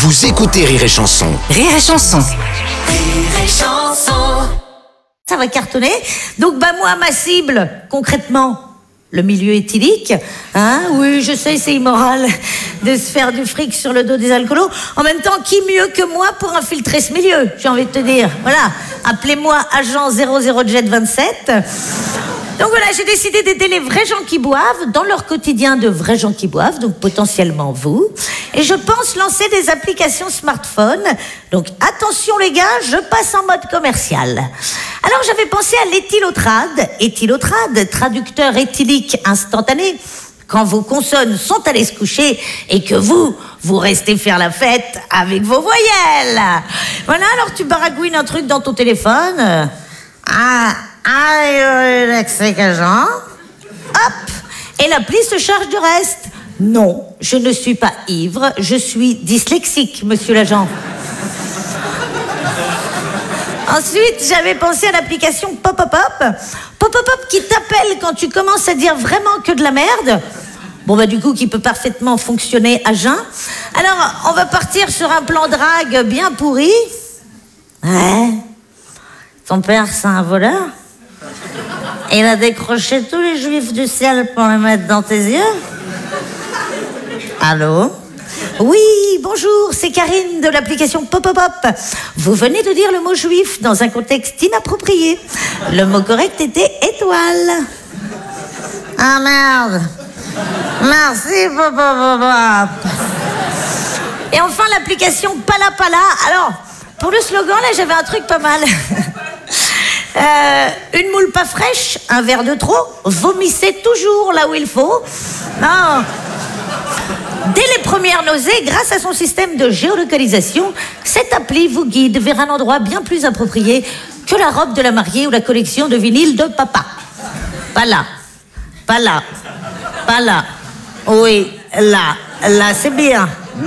Vous écoutez Rire et Chanson. Rire et Chanson. Rire et Chanson. Ça va cartonner. Donc, moi, ma cible, concrètement, le milieu éthylique. Oui, je sais, c'est immoral de se faire du fric sur le dos des alcoolos. En même temps, qui mieux que moi pour infiltrer ce milieu, j'ai envie de te dire. Voilà, appelez-moi agent 00jet 27. Donc voilà, j'ai décidé d'aider les vrais gens qui boivent dans leur quotidien de vrais gens qui boivent, donc potentiellement vous. Et je pense lancer des applications smartphone. Donc attention les gars, je passe en mode commercial. Alors j'avais pensé à l'éthylotrade. Éthylotrade, traducteur éthylique instantané. Quand vos consonnes sont allées se coucher et que vous restez faire la fête avec vos voyelles. Voilà, alors tu baragouines un truc dans ton téléphone. Agent. Hop. Et l'appli se charge du reste. Non, je ne suis pas ivre, je suis dyslexique, monsieur l'agent. Ensuite, j'avais pensé à l'application Pop-Pop-Pop. Pop-Pop-Pop qui t'appelle quand tu commences à dire vraiment que de la merde. Du coup, qui peut parfaitement fonctionner à jeun. Alors, on va partir sur un plan drague bien pourri. Ouais. Ton père, c'est un voleur. Il a décroché tous les juifs du ciel pour les mettre dans tes yeux. Allô? Oui, bonjour, c'est Karine de l'application Pop-Pop-Pop. Vous venez de dire le mot juif dans un contexte inapproprié. Le mot correct était étoile. Ah merde. Merci Pop-Pop-Pop. Et enfin l'application Pala Pala. Alors, pour le slogan, là, j'avais un truc pas mal. Une moule pas fraîche, un verre de trop, vomissez toujours là où il faut. Non. Dès les premières nausées, grâce à son système de géolocalisation, cette appli vous guide vers un endroit bien plus approprié que la robe de la mariée ou la collection de vinyles de papa. Pas là. Pas là. Pas là. Oui, là. Là, c'est bien.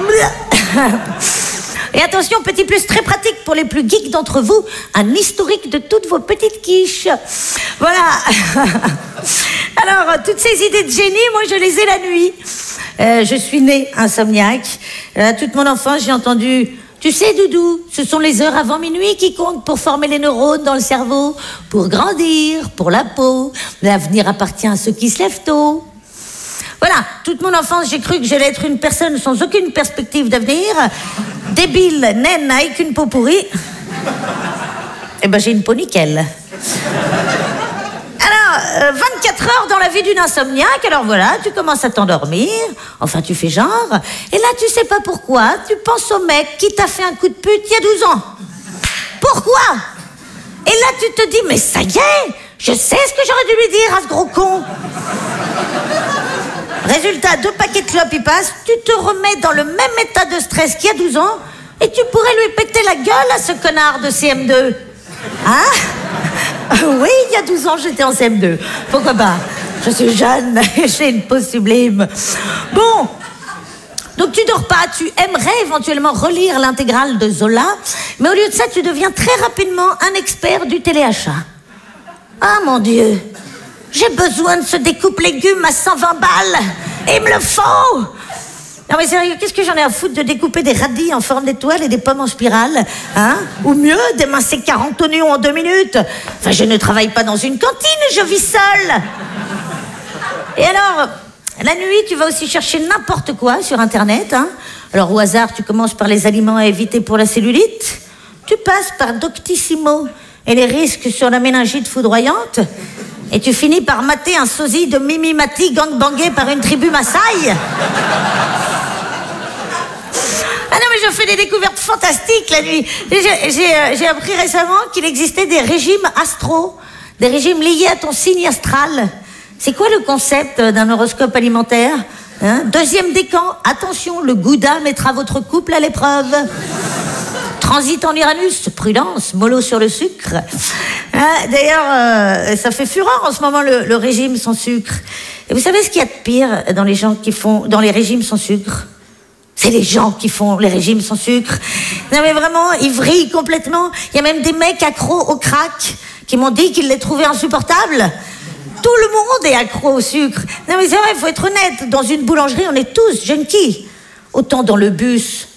Et attention, petit plus très pratique pour les plus geeks d'entre vous, un historique de toutes vos petites quiches. Voilà. Alors, toutes ces idées de génie, moi, je les ai la nuit. Je suis née insomniaque. Toute mon enfance, j'ai entendu... Tu sais, Doudou, ce sont les heures avant minuit qui comptent pour former les neurones dans le cerveau, pour grandir, pour la peau. L'avenir appartient à ceux qui se lèvent tôt. Voilà, toute mon enfance, j'ai cru que j'allais être une personne sans aucune perspective d'avenir, débile, naine, avec une peau pourrie. J'ai une peau nickel. Alors, 24 heures dans la vie d'une insomniaque, alors voilà, tu commences à t'endormir, enfin tu fais genre, et là tu sais pas pourquoi, tu penses au mec qui t'a fait un coup de pute il y a 12 ans. Pourquoi? Et là tu te dis, mais ça y est, je sais ce que j'aurais dû lui dire à ce gros con. Résultat, 2 paquets de clopes, ils passent, tu te remets dans le même état de stress qu'il y a 12 ans et tu pourrais lui péter la gueule à ce connard de CM2. Oui, il y a 12 ans, j'étais en CM2. Pourquoi pas? Je suis jeune, j'ai une peau sublime. Bon, donc tu dors pas, tu aimerais éventuellement relire l'intégrale de Zola, mais au lieu de ça, tu deviens très rapidement un expert du téléachat. Ah mon Dieu! J'ai besoin de ce découpe légumes à 120 balles. Et il me le faut. Non mais sérieux, qu'est-ce que j'en ai à foutre de découper des radis en forme d'étoile et des pommes en spirale? Ou mieux, d'émincer 40 oignons en 2 minutes. Enfin, je ne travaille pas dans une cantine, je vis seule. Et alors, la nuit, tu vas aussi chercher n'importe quoi sur Internet. Alors au hasard, tu commences par les aliments à éviter pour la cellulite. Tu passes par Doctissimo et les risques sur la méningite foudroyante. Et tu finis par mater un sosie de Mimi Mati gangbangé par une tribu Maasai. Ah non, mais je fais des découvertes fantastiques la nuit. J'ai appris récemment qu'il existait des régimes astro, des régimes liés à ton signe astral. C'est quoi le concept d'un horoscope alimentaire? Deuxième décan, attention, le Gouda mettra votre couple à l'épreuve. Transit en Uranus, prudence, mollo sur le sucre. D'ailleurs, ça fait fureur en ce moment le régime sans sucre. Et vous savez ce qu'il y a de pire dans les gens qui font dans les régimes sans sucre? C'est les gens qui font les régimes sans sucre. Non mais vraiment, ils vrillent complètement. Il y a même des mecs accros au crack qui m'ont dit qu'ils les trouvaient insupportables. Tout le monde est accro au sucre. Non mais c'est vrai, il faut être honnête. Dans une boulangerie, on est tous junkies. Autant dans le bus